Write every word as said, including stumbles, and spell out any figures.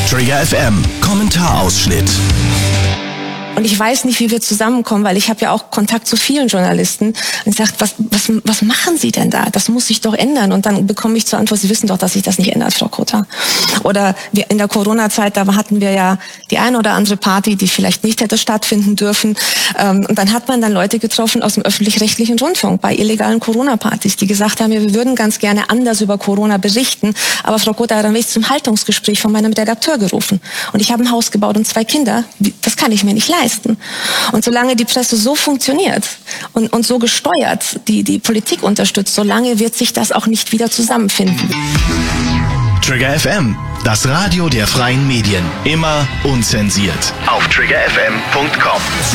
Trigger F M, Kommentarausschnitt. Und ich weiß nicht, wie wir zusammenkommen, weil ich habe ja auch Kontakt zu vielen Journalisten. Und ich sage, was, was, was machen Sie denn da? Das muss sich doch ändern. Und dann bekomme ich zur Antwort, Sie wissen doch, dass sich das nicht ändert, Frau Kota. Oder wir, in der Corona-Zeit, da hatten wir ja die eine oder andere Party, die vielleicht nicht hätte stattfinden dürfen. Und dann hat man dann Leute getroffen aus dem öffentlich-rechtlichen Rundfunk bei illegalen Corona-Partys, die gesagt haben, wir würden ganz gerne anders über Corona berichten. Aber Frau Kota hat dann mich zum Haltungsgespräch von meinem Redakteur gerufen. Und ich habe ein Haus gebaut und zwei Kinder. Das kann ich mir nicht leisten. Und solange die Presse so funktioniert und, und so gesteuert die, die Politik unterstützt, solange wird sich das auch nicht wieder zusammenfinden. Trigger F M, das Radio der freien Medien. Immer unzensiert. Auf trigger f m punkt com.